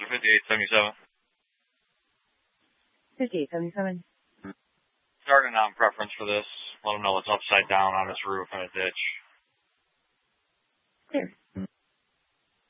to 5877. 5877. Start a non-preference for this. Let them know it's upside down on its roof in a ditch. Clear.